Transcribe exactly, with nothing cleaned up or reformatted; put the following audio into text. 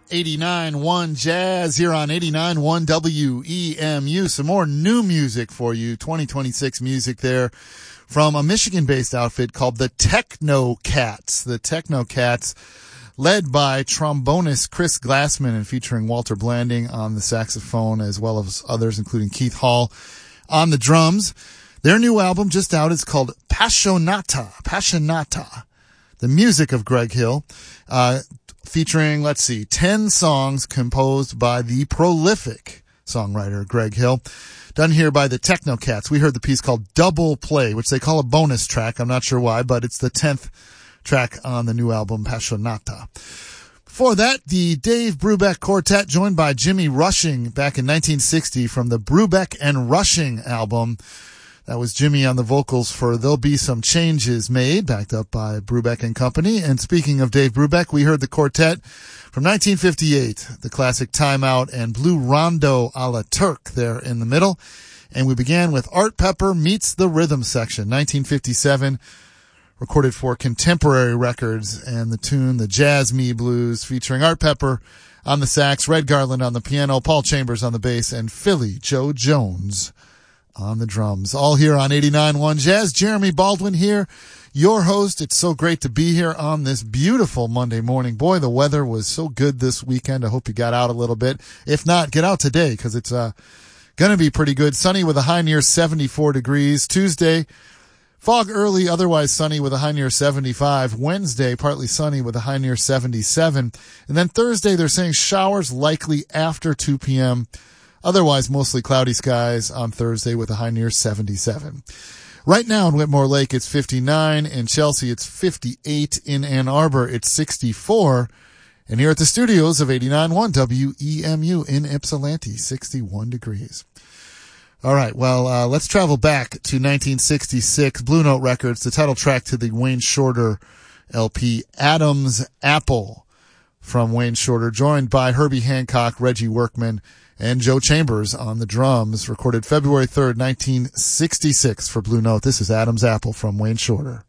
eighty-nine point one Jazz here on eighty-nine point one W E M U. Some more new music for you, twenty twenty-six music there from a Michigan-based outfit called the Techno Cats. The Techno Cats, led by trombonist Chris Glassman and featuring Walter Blanding on the saxophone, as well as others, including Keith Hall on the drums. Their new album just out is called Passionata. Passionata. The music of Greg Hill, uh, featuring, let's see, ten songs composed by the prolific songwriter Greg Hill, done here by the Techno Cats. We heard the piece called Double Play, which they call a bonus track. I'm not sure why, but it's the tenth track on the new album, Passionata. Before that, the Dave Brubeck Quartet, joined by Jimmy Rushing back in nineteen sixty from the Brubeck and Rushing album. That was Jimmy on the vocals for There'll Be Some Changes Made, backed up by Brubeck and Company. And speaking of Dave Brubeck, we heard the quartet from nineteen fifty-eight, the classic Time Out and Blue Rondo a la Turk there in the middle. And we began with Art Pepper Meets the Rhythm Section, nineteen fifty-seven, recorded for Contemporary Records, and the tune The Jazz Me Blues, featuring Art Pepper on the sax, Red Garland on the piano, Paul Chambers on the bass, and Philly Joe Jones on the drums. All here on eighty-nine point one Jazz. Jeremy Baldwin here, your host. It's so great to be here on this beautiful Monday morning. Boy, the weather was so good this weekend. I hope you got out a little bit. If not, get out today, because it's uh going to be pretty good. Sunny with a high near seventy-four degrees. Tuesday, fog early, otherwise sunny with a high near seventy-five. Wednesday, partly sunny with a high near seventy-seven. And then Thursday, they're saying showers likely after two p.m., otherwise, mostly cloudy skies on Thursday with a high near seventy-seven. Right now in Whitmore Lake, it's fifty-nine. In Chelsea, it's fifty-eight. In Ann Arbor, it's sixty-four. And here at the studios of eighty-nine point one W E M U in Ypsilanti, sixty-one degrees. All right, well, uh, let's travel back to nineteen sixty-six. Blue Note Records, the title track to the Wayne Shorter L P, Adam's Apple, from Wayne Shorter, joined by Herbie Hancock, Reggie Workman, and Joe Chambers on the drums, recorded February third, nineteen sixty-six for Blue Note. This is Adam's Apple from Wayne Shorter.